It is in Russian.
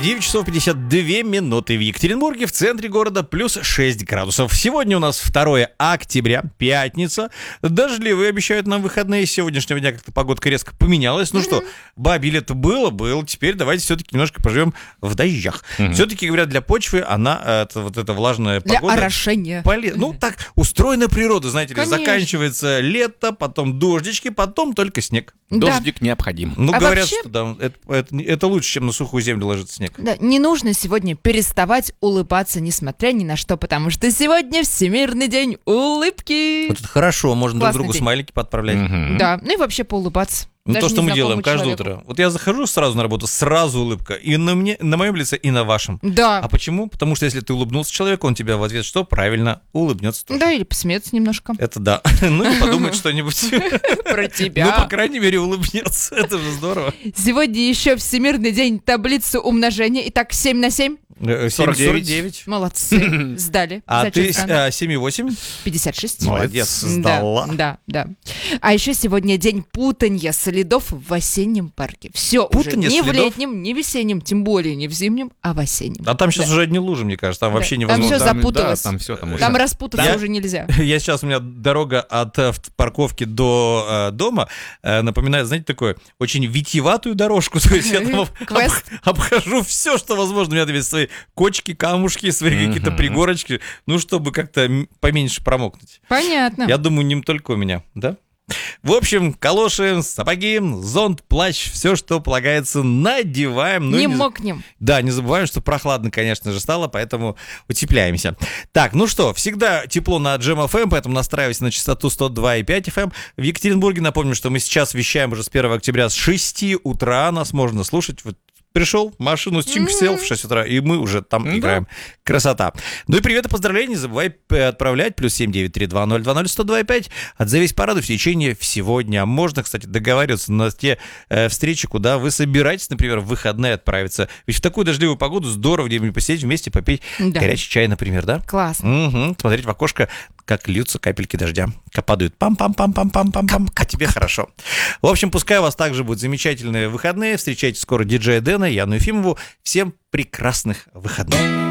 9 часов 52 минуты в Екатеринбурге, в центре города, плюс 6 градусов. Сегодня у нас 2 октября, пятница. Дождливые обещают нам выходные. С сегодняшнего дня как-то погодка резко поменялась. Ну что, бабье лето было. Теперь давайте все-таки немножко поживем в дождях. Все-таки, говорят, для почвы она, эта влажная погода... Для орошения. Ну, так устроена природа, знаете ли. Конечно. Заканчивается лето, потом дождички, потом только снег. Дождик необходим. Ну, А говорят, вообще- что да, это лучше, чем на сухую землю ложится снег. Да, не нужно сегодня переставать улыбаться, несмотря ни на что, потому что сегодня Всемирный день улыбки. Вот это хорошо, можно друг Классный другу день. смайлики подправлять. Да, ну и вообще поулыбаться. Ну, Даже то, что мы незнакомому делаем каждое человеку. утро. Вот я захожу сразу на работу, сразу улыбка. И на моем лице, и на вашем. Да. А почему? Потому что если ты улыбнулся человеку, он тебя в ответ что? Правильно, улыбнется тоже. Да, или посмеяться немножко Это да. Ну, и подумает что-нибудь. про Ну, по тебя. крайней мере, улыбнется. Это же здорово. Сегодня еще Всемирный день таблицы умножения. Итак, 7 на 7. 49. Молодцы. Сдали. А ты Зачетка. 7,8? 56. Молодец, Да, сдала. Да. А еще сегодня день путанья следов в осеннем парке. Все уже Путанье не в следов? летнем, не в весеннем, тем более не в зимнем, а в осеннем. А там сейчас уже одни лужи, мне кажется. Там вообще Там невозможно. всё запуталось. Да, там все там уже. Там распутаться Я- уже нельзя. Я сейчас, у меня дорога от парковки до дома напоминает, знаете, такое, очень витьеватую дорожку. То есть я там Квест. обхожу все, что возможно. У меня там есть свои кочки, камушки, свои какие-то пригорочки, ну, чтобы как-то поменьше промокнуть. Понятно. Я думаю, не только у меня, да? В общем, калоши, сапоги, зонт, плащ, все, что полагается, надеваем. Ну, не мокнем. Да, не забываем, что прохладно, конечно же, стало, поэтому утепляемся. Так, ну что, всегда тепло на Jam FM, поэтому настраивайтесь на частоту 102,5 FM. В Екатеринбурге, напомню, что мы сейчас вещаем уже с 1 октября с 6 утра, нас можно слушать. Вот пришел, в машину с чинку сел в 6 утра, и мы уже там играем. Красота. Ну и привет и поздравления, не забывай отправлять, плюс 79320201025. Отзовись, порадуй в течение всего дня. Можно, кстати, договариваться на те встречи, куда вы собираетесь, например, в выходные отправиться. Ведь в такую дождливую погоду здорово где-нибудь посидеть вместе, попить Да. горячий чай, например, да? Классно. Угу. Смотреть в окошко, как льются капельки дождя. Как падают. Пам-пам-пам-пам-пам-пам. А тебе хорошо. В общем, пускай у вас также будут замечательные выходные. Встречайте скоро диджея Дэна, Яну Ефимову. Всем прекрасных выходных.